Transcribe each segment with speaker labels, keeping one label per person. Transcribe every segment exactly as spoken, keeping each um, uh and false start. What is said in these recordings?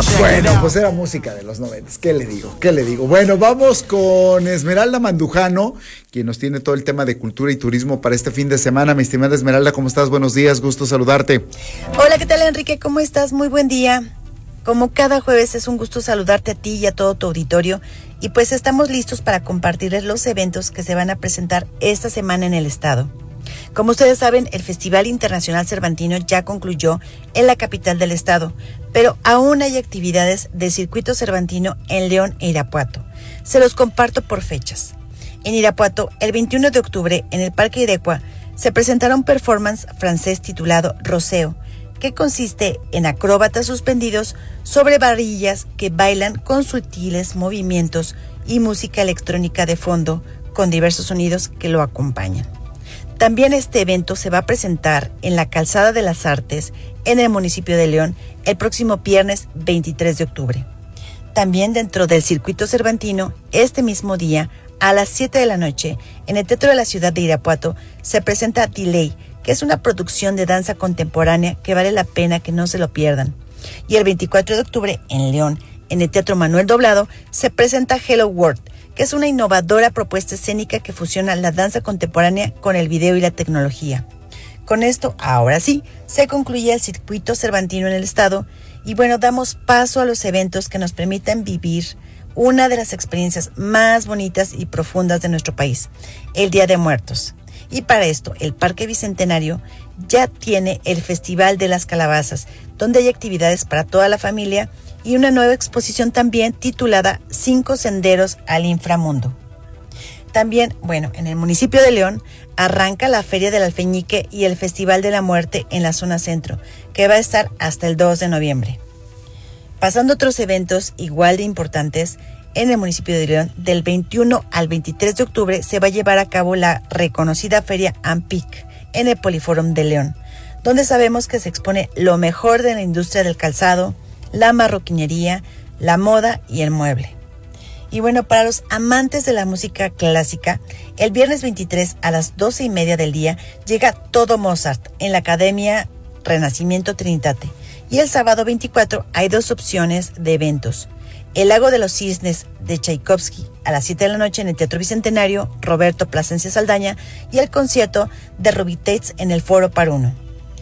Speaker 1: Bueno, pues era música de los noventas. ¿Qué le digo? ¿Qué le digo? Bueno, vamos con Esmeralda Mandujano, quien nos tiene todo el tema de cultura y turismo para este fin de semana. Mi estimada Esmeralda, ¿cómo estás? Buenos días, gusto saludarte.
Speaker 2: Hola, ¿qué tal, Enrique? ¿Cómo estás? Muy buen día. Como cada jueves es un gusto saludarte a ti y a todo tu auditorio. Y pues estamos listos para compartirles los eventos que se van a presentar esta semana en el estado. Como ustedes saben, el Festival Internacional Cervantino ya concluyó en la capital del estado, pero aún hay actividades del circuito cervantino en León e Irapuato. Se los comparto por fechas. En Irapuato, el veintiuno de octubre, en el Parque Irecua, se presentará un performance francés titulado Roseo, que consiste en acróbatas suspendidos sobre varillas que bailan con sutiles movimientos y música electrónica de fondo con diversos sonidos que lo acompañan. También este evento se va a presentar en la Calzada de las Artes, en el municipio de León, el próximo viernes veintitrés de octubre. También dentro del circuito cervantino, este mismo día, a las siete de la noche, en el Teatro de la Ciudad de Irapuato, se presenta Delay, que es una producción de danza contemporánea que vale la pena que no se lo pierdan. Y el veinticuatro de octubre, en León, en el Teatro Manuel Doblado, se presenta Hello World, que es una innovadora propuesta escénica que fusiona la danza contemporánea con el video y la tecnología. Con esto, ahora sí, se concluye el circuito cervantino en el estado y bueno, damos paso a los eventos que nos permitan vivir una de las experiencias más bonitas y profundas de nuestro país, el Día de Muertos. Y para esto, el Parque Bicentenario ya tiene el Festival de las Calabazas, donde hay actividades para toda la familia y una nueva exposición también titulada Cinco Senderos al Inframundo. También, bueno, en el municipio de León arranca la Feria del Alfeñique y el Festival de la Muerte en la zona centro, que va a estar hasta el dos de noviembre. Pasando a otros eventos igual de importantes, en el municipio de León, del veintiuno al veintitrés de octubre se va a llevar a cabo la reconocida Feria Ampic en el Poliforum de León, donde sabemos que se expone lo mejor de la industria del calzado, la marroquinería, la moda y el mueble. Y bueno, para los amantes de la música clásica, el viernes veintitrés a las doce y media del día llega Todo Mozart en la Academia Renacimiento Trinitate. Y el sábado veinticuatro hay dos opciones de eventos. El Lago de los Cisnes de Tchaikovsky a las siete de la noche en el Teatro Bicentenario Roberto Plasencia Saldaña y el concierto de Ruby Tates en el Foro Paruno.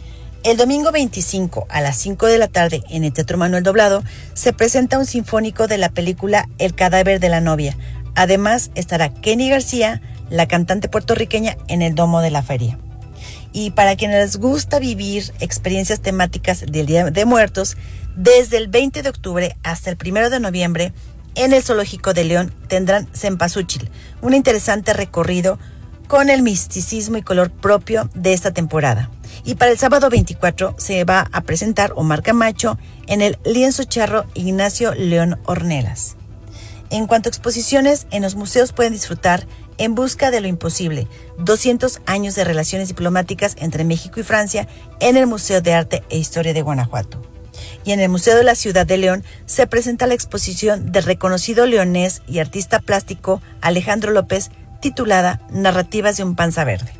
Speaker 2: El domingo veinticinco a las cinco de la tarde en el Teatro Manuel Doblado se presenta un sinfónico de la película El cadáver de la novia. Además estará Kenny García, la cantante puertorriqueña, en el domo de la feria. Y para quienes les gusta vivir experiencias temáticas del Día de Muertos, desde el veinte de octubre hasta el primero de noviembre en el Zoológico de León tendrán Cempasúchil, un interesante recorrido con el misticismo y color propio de esta temporada. Y para el sábado veinticuatro se va a presentar Omar Camacho en el Lienzo Charro Ignacio León Ornelas. En cuanto a exposiciones, en los museos pueden disfrutar En busca de lo imposible, doscientos años de relaciones diplomáticas entre México y Francia en el Museo de Arte e Historia de Guanajuato. Y en el Museo de la Ciudad de León se presenta la exposición del reconocido leonés y artista plástico Alejandro López, titulada Narrativas de un Panza Verde.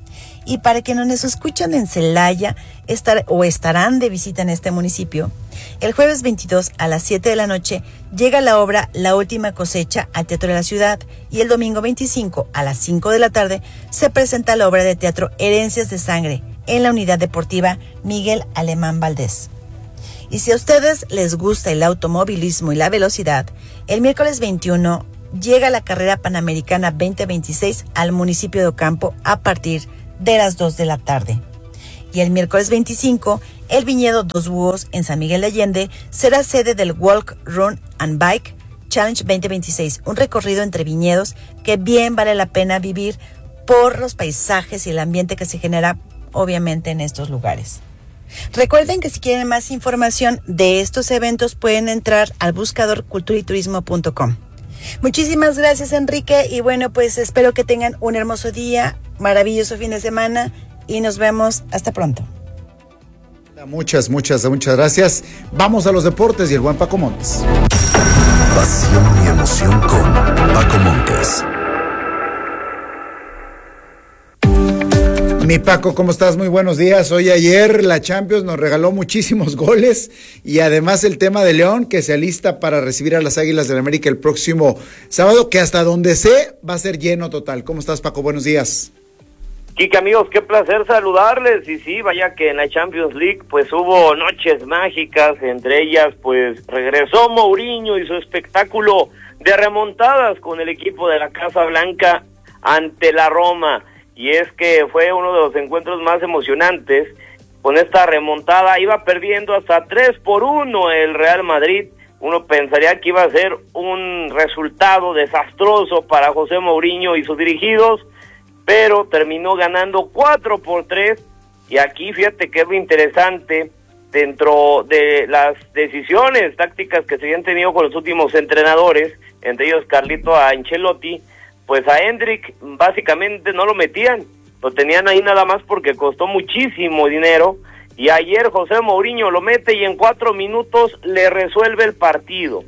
Speaker 2: Y para quienes nos escuchan en Celaya estar, o estarán de visita en este municipio, el jueves veintidós a las siete de la noche llega la obra La Última Cosecha al Teatro de la Ciudad y el domingo veinticinco a las cinco de la tarde se presenta la obra de teatro Herencias de Sangre en la Unidad Deportiva Miguel Alemán Valdés. Y si a ustedes les gusta el automovilismo y la velocidad, el miércoles veintiuno llega la carrera panamericana veinte veintiséis al municipio de Ocampo a partir de las dos de la tarde. Y el miércoles veinticinco, el viñedo Dos Búhos en San Miguel de Allende será sede del Walk, Run and Bike Challenge veinte veintiséis, un recorrido entre viñedos que bien vale la pena vivir por los paisajes y el ambiente que se genera obviamente en estos lugares. Recuerden que si quieren más información de estos eventos pueden entrar al buscador cultura y turismo punto com. Muchísimas gracias, Enrique, y bueno, pues espero que tengan un hermoso día, maravilloso fin de semana y nos vemos hasta pronto.
Speaker 1: Muchas, muchas, muchas gracias. Vamos a los deportes y el buen Paco Montes.
Speaker 3: Pasión y emoción con Paco Montes.
Speaker 1: Mi Paco, ¿cómo estás? Muy buenos días. Hoy ayer la Champions nos regaló muchísimos goles y además el tema de León, que se alista para recibir a las Águilas del América el próximo sábado, que hasta donde sé va a ser lleno total. ¿Cómo estás, Paco? Buenos días.
Speaker 4: Kike, amigos, qué placer saludarles. Y sí, vaya que en la Champions League pues hubo noches mágicas, entre ellas pues regresó Mourinho y su espectáculo de remontadas con el equipo de la Casa Blanca ante la Roma. Y es que fue uno de los encuentros más emocionantes. Con esta remontada iba perdiendo hasta tres por uno el Real Madrid. Uno pensaría que iba a ser un resultado desastroso para José Mourinho y sus dirigidos, pero terminó ganando cuatro por tres. Y aquí fíjate que es lo interesante, dentro de las decisiones tácticas que se habían tenido con los últimos entrenadores, entre ellos Carlito Ancelotti, pues a Endrick básicamente no lo metían, lo tenían ahí nada más porque costó muchísimo dinero, y ayer José Mourinho lo mete y en cuatro minutos le resuelve el partido.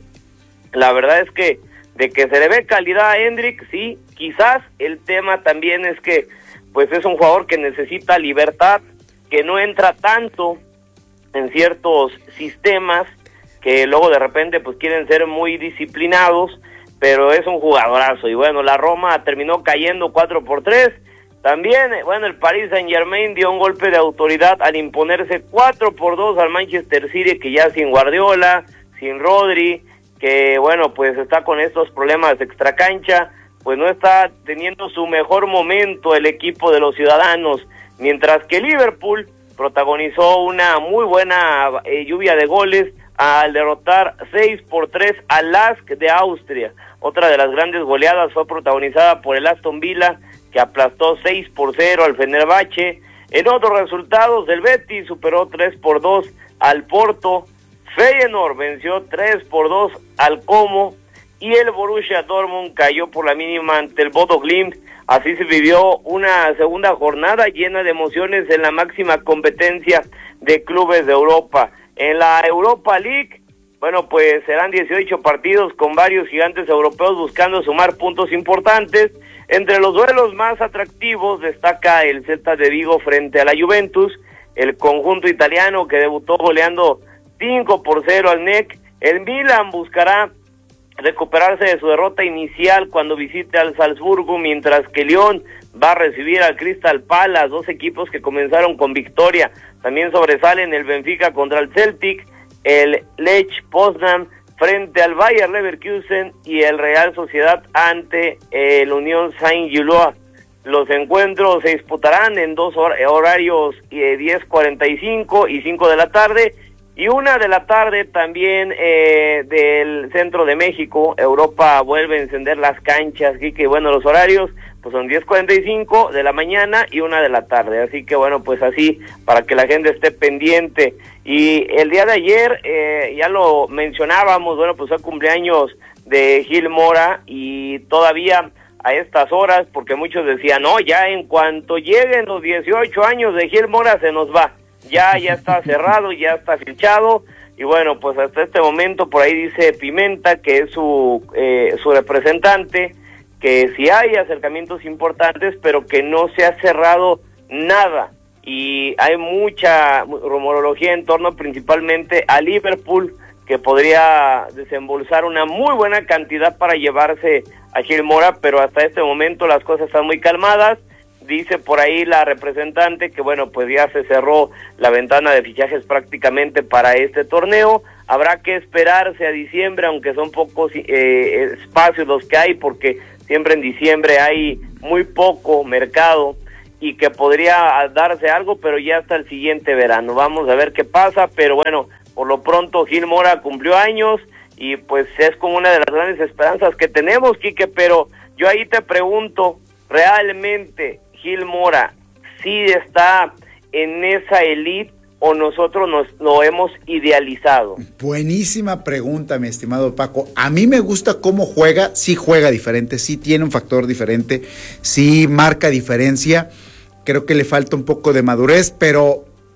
Speaker 4: La verdad es que de que se le ve calidad a Endrick, sí, quizás el tema también es que pues es un jugador que necesita libertad, que no entra tanto en ciertos sistemas, que luego de repente pues quieren ser muy disciplinados, pero es un jugadorazo. Y bueno, la Roma terminó cayendo cuatro por tres. También, bueno, el Paris Saint-Germain dio un golpe de autoridad al imponerse cuatro por dos al Manchester City, que ya sin Guardiola, sin Rodri, que bueno, pues está con estos problemas de extracancha, pues no está teniendo su mejor momento el equipo de los ciudadanos, mientras que Liverpool protagonizó una muy buena eh, lluvia de goles al derrotar seis por tres al Lask de Austria. Otra de las grandes goleadas fue protagonizada por el Aston Villa, que aplastó seis por cero al Fenerbahce. En otros resultados, el Betis superó tres por dos al Porto, Feyenoord venció tres por dos al Como, y el Borussia Dortmund cayó por la mínima ante el Bodo Glimt. Así se vivió una segunda jornada llena de emociones en la máxima competencia de clubes de Europa. En la Europa League, bueno, pues serán dieciocho partidos con varios gigantes europeos buscando sumar puntos importantes. Entre los duelos más atractivos destaca el Celta de Vigo frente a la Juventus, el conjunto italiano que debutó goleando cinco por cero al N E C. El Milan buscará recuperarse de su derrota inicial cuando visite al Salzburgo, mientras que Lyon va a recibir al Crystal Palace, dos equipos que comenzaron con victoria. También sobresalen el Benfica contra el Celtic, el Lech Poznan frente al Bayer Leverkusen y el Real Sociedad ante el Unión Saint-Gilloise. Los encuentros se disputarán en dos hor- horarios, eh, diez cuarenta y cinco y cinco de la tarde, y una de la tarde también eh, del centro de México. Europa vuelve a encender las canchas, así que bueno, los horarios pues son diez cuarenta y cinco de la mañana y una de la tarde, así que bueno, pues así para que la gente esté pendiente. Y el día de ayer, eh, ya lo mencionábamos, bueno, pues fue cumpleaños de Gil Mora, y todavía a estas horas, porque muchos decían, no, ya en cuanto lleguen los dieciocho años de Gil Mora se nos va, ya, ya está cerrado, ya está fichado. Y bueno, pues hasta este momento por ahí dice Pimenta, que es su, eh, su representante, que sí hay acercamientos importantes, pero que no se ha cerrado nada, y hay mucha rumorología en torno principalmente a Liverpool, que podría desembolsar una muy buena cantidad para llevarse a Gil Mora, pero hasta este momento las cosas están muy calmadas. Dice por ahí la representante que bueno, pues ya se cerró la ventana de fichajes prácticamente para este torneo. Habrá que esperarse a diciembre, aunque son pocos eh, espacios los que hay, porque siempre en diciembre hay muy poco mercado, y que podría darse algo, pero ya hasta el siguiente verano. Vamos a ver qué pasa, pero bueno, por lo pronto Gil Mora cumplió años, y pues es como una de las grandes esperanzas que tenemos, Quique, pero yo ahí te pregunto, ¿realmente Gil Mora sí está en esa elite o nosotros nos lo hemos idealizado?
Speaker 1: Buenísima pregunta, mi estimado Paco. A mí me gusta cómo juega, sí juega diferente, sí tiene un factor diferente, sí marca diferencia. Creo que le falta un poco de madurez, pero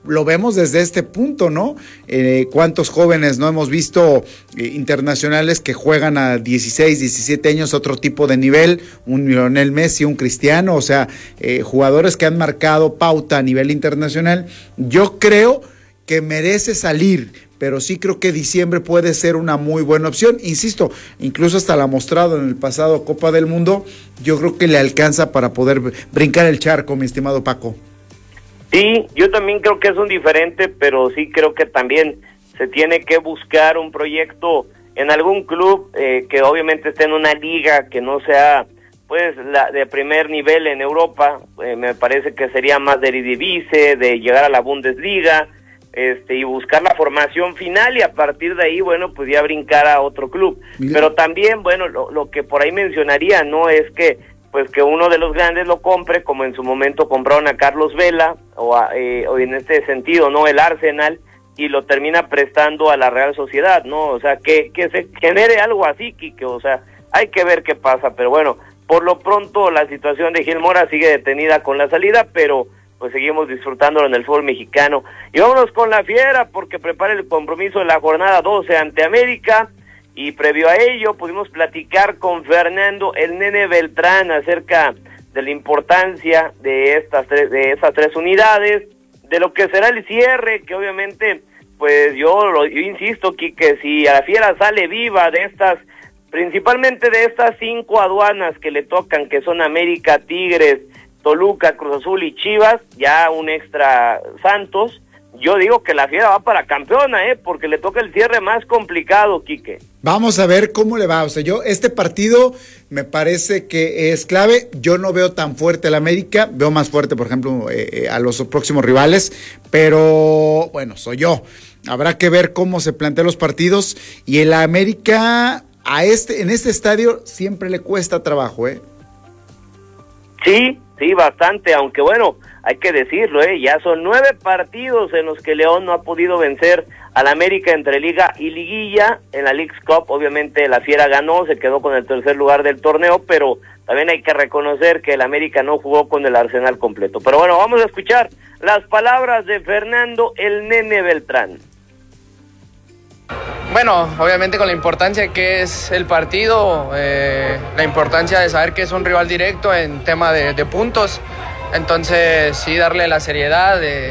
Speaker 1: lo vemos desde este punto, ¿no? Eh, ¿Cuántos jóvenes no hemos visto eh, internacionales que juegan a dieciséis, diecisiete años, otro tipo de nivel? Un Lionel Messi, un Cristiano, o sea, eh, jugadores que han marcado pauta a nivel internacional. Yo creo que merece salir, pero sí creo que diciembre puede ser una muy buena opción. Insisto, incluso hasta la ha mostrado en el pasado Copa del Mundo, yo creo que le alcanza para poder brincar el charco, mi estimado Paco.
Speaker 4: Sí, yo también creo que es un diferente, pero sí creo que también se tiene que buscar un proyecto en algún club eh, que obviamente esté en una liga que no sea pues la de primer nivel en Europa. Eh, me parece que sería más de Eredivisie, de llegar a la Bundesliga, este y buscar la formación final y a partir de ahí, bueno, pues ya brincar a otro club. Mira. Pero también, bueno, lo, lo que por ahí mencionaría, ¿no? Es que pues que uno de los grandes lo compre, como en su momento compraron a Carlos Vela, o, a, eh, o en este sentido, ¿no? El Arsenal, y lo termina prestando a la Real Sociedad, ¿no? O sea, que, que se genere algo así, Quique, o sea, hay que ver qué pasa, pero bueno, por lo pronto la situación de Gil Mora sigue detenida con la salida, pero pues seguimos disfrutándolo en el fútbol mexicano. Y vámonos con la Fiera, porque prepara el compromiso de la jornada doce ante América, y previo a ello pudimos platicar con Fernando el Nene Beltrán acerca de la importancia de estas tres, de esas tres unidades, de lo que será el cierre, que obviamente, pues yo, lo, yo insisto, Quique, si a la Fiera sale viva de estas, principalmente de estas cinco aduanas que le tocan, que son América, Tigres, Toluca, Cruz Azul y Chivas, ya un extra Santos, yo digo que la Fiera va para campeona, ¿eh? Porque le toca el cierre más complicado, Quique.
Speaker 1: Vamos a ver cómo le va. O sea, yo, este partido me parece que es clave. Yo no veo tan fuerte el América, veo más fuerte, por ejemplo, eh, a los próximos rivales, pero bueno, soy yo. Habrá que ver cómo se plantean los partidos, y el América a este, en este estadio siempre le cuesta trabajo, ¿eh?
Speaker 4: Sí, sí, bastante, aunque bueno, hay que decirlo, ¿eh? Ya son nueve partidos en los que León no ha podido vencer al América entre Liga y Liguilla. En la Leagues Cup, obviamente, la Fiera ganó, se quedó con el tercer lugar del torneo, pero también hay que reconocer que el América no jugó con el arsenal completo. Pero bueno, vamos a escuchar las palabras de Fernando el Nene Beltrán.
Speaker 5: Bueno, obviamente con la importancia que es el partido, eh, la importancia de saber que es un rival directo en tema de, de puntos, entonces sí darle la seriedad, de,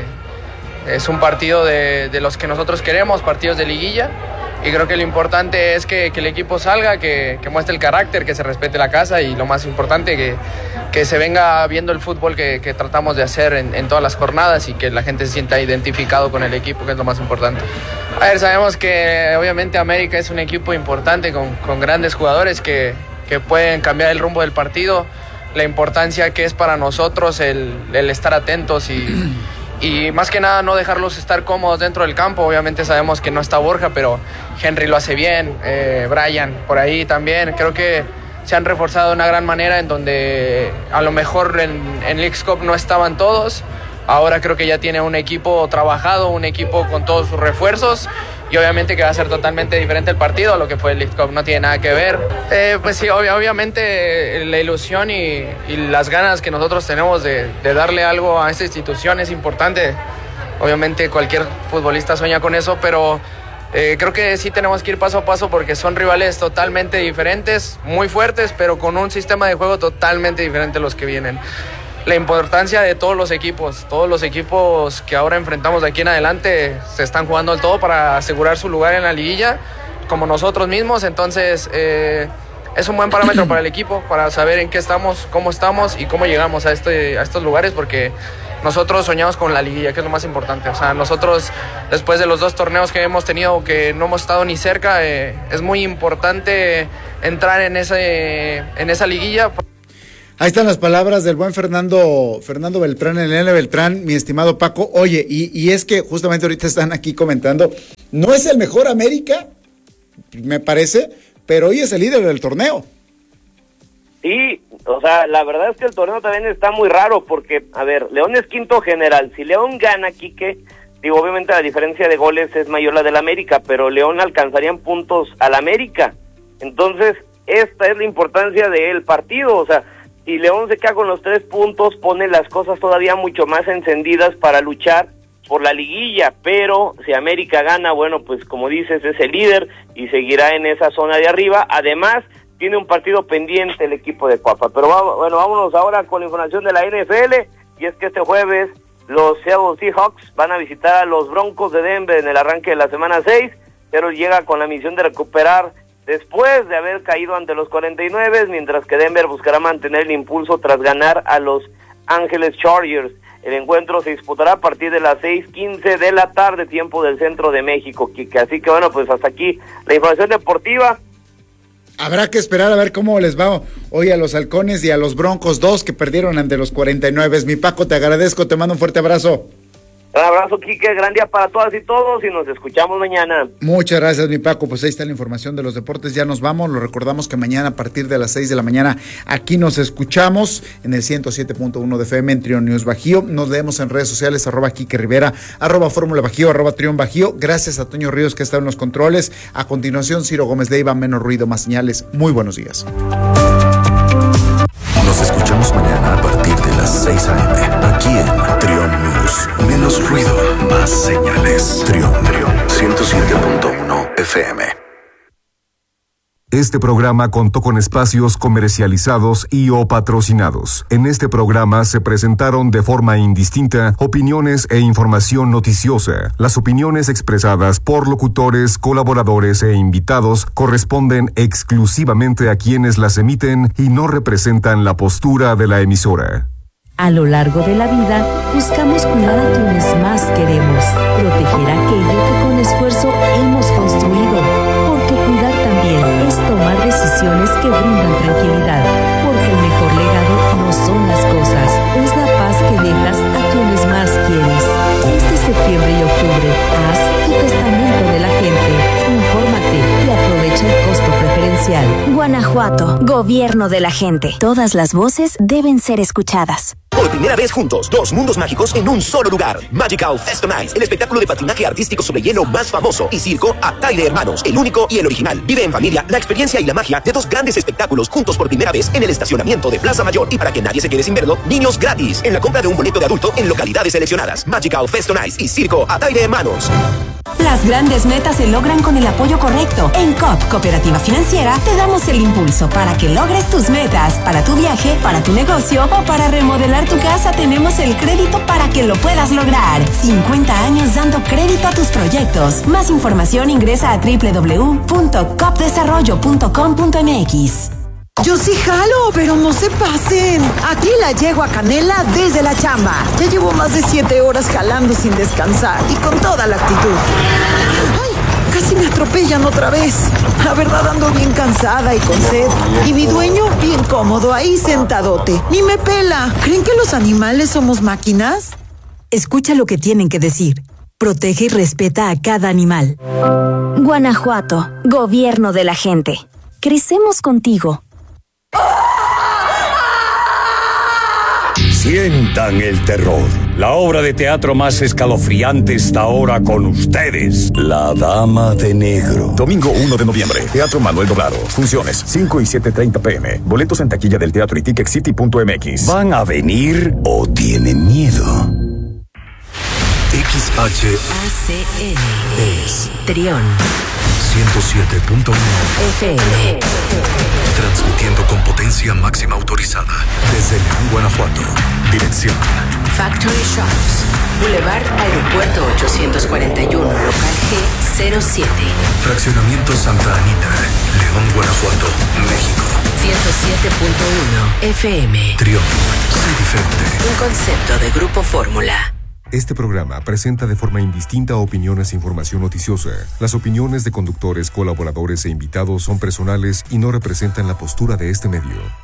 Speaker 5: es un partido de, de los que nosotros queremos, partidos de liguilla, y creo que lo importante es que, que el equipo salga, que, que muestre el carácter, que se respete la casa, y lo más importante, que, que se venga viendo el fútbol que, que tratamos de hacer en, en todas las jornadas, y que la gente se sienta identificado con el equipo, que es lo más importante. A ver, sabemos que obviamente América es un equipo importante con, con grandes jugadores que, que pueden cambiar el rumbo del partido, la importancia que es para nosotros el, el estar atentos y, y más que nada no dejarlos estar cómodos dentro del campo. Obviamente sabemos que no está Borja, pero Henry lo hace bien, eh, Brian por ahí también. Creo que se han reforzado de una gran manera, en donde a lo mejor en, en Leagues Cup no estaban todos. Ahora creo que ya tiene un equipo trabajado, un equipo con todos sus refuerzos, y obviamente que va a ser totalmente diferente el partido a lo que fue el League Cup, no tiene nada que ver. Eh, pues sí, ob- obviamente la ilusión y, y las ganas que nosotros tenemos de, de darle algo a esta institución es importante. Obviamente cualquier futbolista sueña con eso, pero eh, creo que sí tenemos que ir paso a paso, porque son rivales totalmente diferentes, muy fuertes, pero con un sistema de juego totalmente diferente a los que vienen. La importancia de todos los equipos, todos los equipos que ahora enfrentamos de aquí en adelante se están jugando al todo para asegurar su lugar en la liguilla, como nosotros mismos. Entonces eh, es un buen parámetro para el equipo, para saber en qué estamos, cómo estamos y cómo llegamos a, este, a estos lugares, porque nosotros soñamos con la liguilla, que es lo más importante. O sea, nosotros, después de los dos torneos que hemos tenido, que no hemos estado ni cerca, eh, es muy importante entrar en, ese, en esa liguilla.
Speaker 1: Ahí están las palabras del buen Fernando Fernando Beltrán, el Nene Beltrán, mi estimado Paco. Oye, y, y es que justamente ahorita están aquí comentando, no es el mejor América, me parece, pero hoy es el líder del torneo.
Speaker 4: Sí, o sea, la verdad es que el torneo también está muy raro, porque, a ver, León es quinto general. Si León gana, Quique, digo, obviamente la diferencia de goles es mayor la del América, pero León alcanzaría en puntos al América. Entonces, esta es la importancia del partido, o sea, si León se queda con los tres puntos, pone las cosas todavía mucho más encendidas para luchar por la liguilla, pero si América gana, bueno, pues como dices, es el líder y seguirá en esa zona de arriba. Además, tiene un partido pendiente el equipo de Cuapa. Pero va, bueno, vámonos ahora con la información de la N F L, y es que este jueves los Seattle Seahawks van a visitar a los Broncos de Denver en el arranque de la semana seis, pero llega con la misión de recuperar después de haber caído ante los cuarenta y nueve, mientras que Denver buscará mantener el impulso tras ganar a los Ángeles Chargers. El encuentro se disputará a partir de las seis quince de la tarde, tiempo del centro de México, Kike. Así que bueno, pues hasta aquí la información deportiva.
Speaker 1: Habrá que esperar a ver cómo les va hoy a los Halcones y a los Broncos, dos que perdieron ante los cuarenta y nueve. Mi Paco, te agradezco, te mando un fuerte abrazo.
Speaker 4: Un abrazo, Kike, gran día para todas y todos, y nos escuchamos mañana.
Speaker 1: Muchas gracias, mi Paco. Pues ahí está la información de los deportes. Ya nos vamos. Lo recordamos que mañana a partir de las seis de la mañana aquí nos escuchamos en el ciento siete punto uno de F M en Trión News Bajío. Nos leemos en redes sociales, arroba Kike Rivera, arroba Fórmula Bajío, arroba Trión Bajío. Gracias a Toño Ríos que está en los controles. A continuación, Ciro Gómez Leiva, menos ruido, más señales. Muy buenos días.
Speaker 3: Nos escuchamos mañana a partir de las seis a eme aquí en Trión News. Menos ruido, más señales. Trión, Trión, ciento siete punto uno F M.
Speaker 6: Este programa contó con espacios comercializados y o patrocinados. En este programa se presentaron de forma indistinta opiniones e información noticiosa. Las opiniones expresadas por locutores, colaboradores e invitados corresponden exclusivamente a quienes las emiten y no representan la postura de la emisora.
Speaker 7: A lo largo de la vida, buscamos cuidar a quienes más queremos, proteger aquello que con esfuerzo hemos construido, porque cuidar también es tomar decisiones que brindan tranquilidad, porque el mejor legado no son las cosas, es la paz que dejas a quienes más quieres. Este septiembre y octubre, haz tu testamento de la gente, infórmate y aprovecha el costo preferencial.
Speaker 8: Guanajuato, gobierno de la gente. Todas las voces deben ser escuchadas.
Speaker 9: Por primera vez juntos, dos mundos mágicos en un solo lugar. Magical Fest on Ice, el espectáculo de patinaje artístico sobre hielo más famoso. Y circo Ataide Hermanos, el único y el original. Vive en familia la experiencia y la magia de dos grandes espectáculos juntos por primera vez en el estacionamiento de Plaza Mayor. Y para que nadie se quede sin verlo, niños gratis en la compra de un boleto de adulto en localidades seleccionadas. Magical Fest on Ice y circo Ataide Hermanos.
Speaker 10: Las grandes metas se logran con el apoyo correcto. En C O P, Cooperativa Financiera, te damos el impulso para que logres tus metas. Para tu viaje, para tu negocio o para remodelar tu casa, tenemos el crédito para que lo puedas lograr. cincuenta años dando crédito a tus proyectos. Más información ingresa a doble u doble u doble u punto cop desarrollo punto com punto m x.
Speaker 11: Yo sí jalo, pero no se pasen. Aquí la llego a Canela desde la chamba. Ya llevo más de siete horas jalando sin descansar y con toda la actitud. ¡Ay! Casi me atropellan otra vez. La verdad ando bien cansada y con sed. Y mi dueño bien cómodo ahí sentadote. Ni me pela. ¿Creen que los animales somos máquinas?
Speaker 10: Escucha lo que tienen que decir. Protege y respeta a cada animal.
Speaker 8: Guanajuato, gobierno de la gente. Crecemos contigo.
Speaker 12: Sientan el terror. La obra de teatro más escalofriante está ahora con ustedes. La Dama de Negro.
Speaker 13: Domingo uno de noviembre. Teatro Manuel Doblado. Funciones cinco y siete treinta pm. Boletos en taquilla del teatro y ticket city punto m x.
Speaker 12: ¿Van a venir o tienen miedo?
Speaker 3: X H
Speaker 7: A C N
Speaker 3: es
Speaker 7: Trión
Speaker 3: ciento siete punto uno
Speaker 7: F M.
Speaker 3: Transmitiendo con potencia máxima autorizada desde León, Guanajuato. Dirección
Speaker 7: Factory Shops, Boulevard Aeropuerto ochocientos cuarenta y uno, local G cero siete.
Speaker 3: Fraccionamiento Santa Anita, León, Guanajuato, México.
Speaker 7: ciento siete punto uno F M.
Speaker 3: Trión, sé diferente.
Speaker 7: Un concepto de Grupo Fórmula.
Speaker 6: Este programa presenta de forma indistinta opiniones e información noticiosa. Las opiniones de conductores, colaboradores e invitados son personales y no representan la postura de este medio.